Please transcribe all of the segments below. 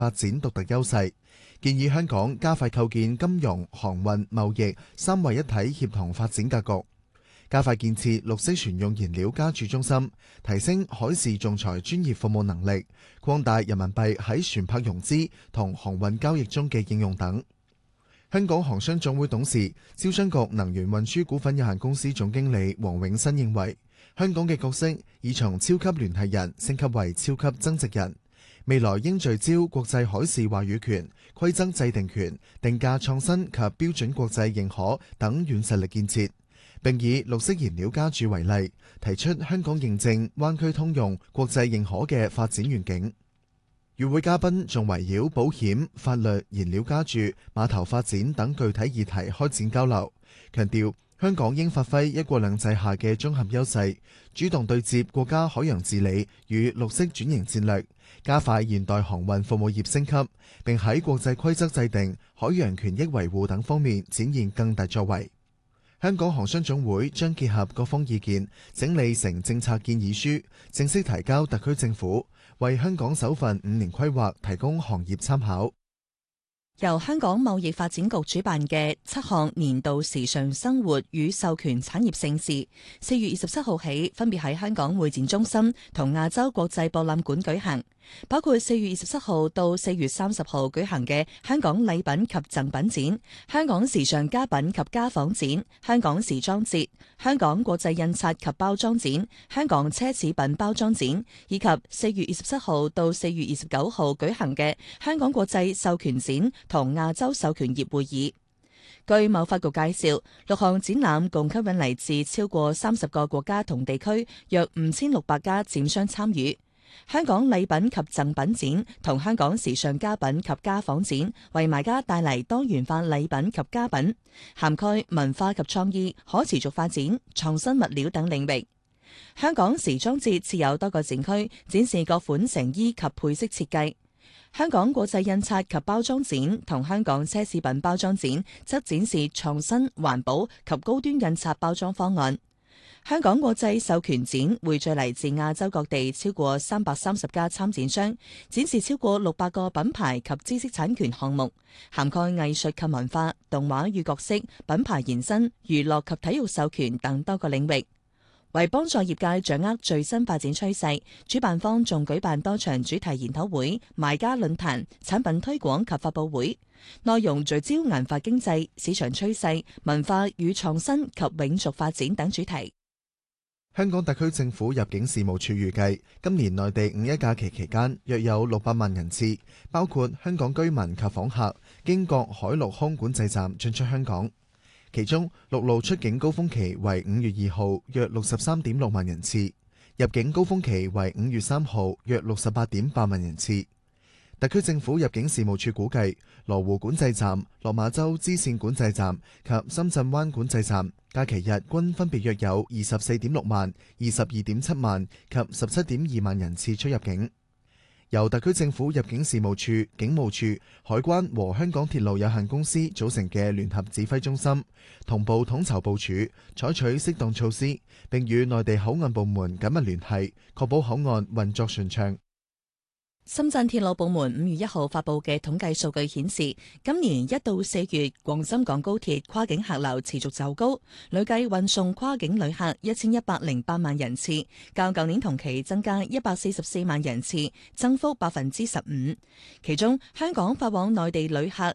發展獨特優勢，建議香港加快構建金融、航運、貿易三位一體協同發展格局，加快建設綠色船用燃料加注中心，提升海事仲裁專業服務能力，擴大人民幣喺船舶融資同航運交易中嘅應用等。香港航商總會董事、招商局能源運輸股份有限公司總經理黃永新認為，香港嘅角色已從超級聯繫人升級為超級增值人，未來應聚焦國際海事話語權、規則制定權、定價創新及標準國際認可等軟實力建設，並以綠色燃料加注為例，提出香港認證灣區通用國際認可嘅發展願景。與會嘉賓仲圍繞保險、法律、燃料加注、碼頭發展等具體議題開展交流，強調香港應發揮一國兩制下嘅綜合優勢，主動對接國家海洋治理與綠色轉型戰略，加快現代航運服務業升級，並喺國際規則制定、海洋權益維護等方面展現更大作為。香港航商總會將結合各方意見，整理成政策建議書，正式提交特區政府，為香港首份5年規劃提供行業參考。 由香港貿易發展局主辦嘅7項年度時尚生活與授權產業盛事，4月27號起分別喺香港會展中心同亞洲國際博覽館舉行，包括4月27號到4月30號舉行嘅香港禮品及贈品展、香港時尚家品及家紡展、香港時裝節、香港國際印刷及包裝展、香港奢侈品包裝展，以及4月27號到4月29號舉行嘅香港國際授權展同亞洲授權業會議。據貿發局介紹，6項展覽共吸引嚟自超過30個國家同地區約5600家展商參與。香港禮品及贈品展同香港時尚家品及家紡展為買家帶嚟多元化禮品及家品，涵蓋文化及創意、可持續發展、創新物料等領域。香港時裝節設有多個展區，展示各款成衣及配飾設計。香港國際印刷及包裝展同香港奢侈品包裝展則展示創新、環保及高端印刷包裝方案。香港國際授權展匯聚嚟自亞洲各地超過330家參展商，展示超過600個品牌及知識產權項目，涵蓋藝術及文化、動畫與角色、品牌延伸、娛樂及體育授權等多個領域。為幫助業界掌握最新發展趨勢，主辦方仲舉辦多場主題研討會、賣家論壇、產品推廣及發佈會，內容聚焦銀髮經濟、市場趨勢、文化與創新及永續發展等主題。 香港特區政府入境事務處預計，今年內地5一假期期間約有600萬人次，包括香港居民及訪客，經各海陸空管制站進出香港。其中陸路出境高峰期為5月2號約63.6萬人次，入境高峰期為5月3號約68.8萬人次。特區政府入境事務處估計，羅湖管制站、落馬洲支線管制站及深圳灣管制站假期日均分別約有24.6萬、22.7萬及17.2萬人次出入境。由特區政府入境事務處、警務處、海關和香港鐵路有限公司組成嘅聯合指揮中心，同步統籌部署，採取適當措施，並與內地口岸部門緊密聯繫，確保口岸運作順暢。 深圳鐵路部門5月1號發布嘅統計數據顯示，今年1到4月，廣深港高鐵跨境客流持續走高，累計運送跨境旅客1108萬人次，較舊年同期增加144萬人次，增幅15%。其中，香港發往內地旅客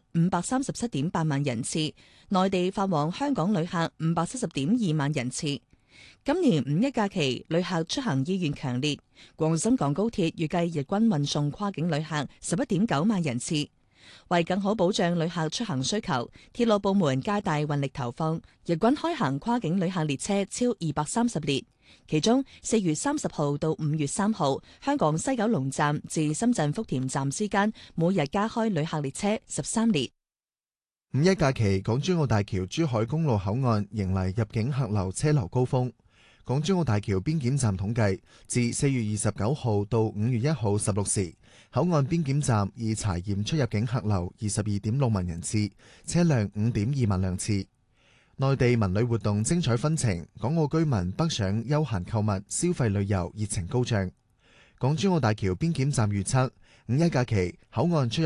537.8萬人次，內地發往香港旅客570.2萬人次。今年5一假期，旅客出行意願強烈，廣深港高鐵預計日均運送跨境旅客11.9萬人次。為更好保障旅客出行需求，鐵路部門加大運力投放，日均開行跨境旅客列車超230列。其中4月30號到5月3號，香港西九龍站至深圳福田站之間每日加開旅客列車13列。 5一假期，港珠澳大橋珠海公路口岸迎嚟入境客流車流高峰。港珠澳大橋邊檢站統計，自4月29號到5月1號16時，口岸邊檢站已查驗出入境客流22.6萬人次，車輛5.2萬輛次。內地文旅活動精彩紛呈，港澳居民北上休閒購物、消費旅遊熱情高漲。港珠澳大橋邊檢站預測， 五一假期口岸出入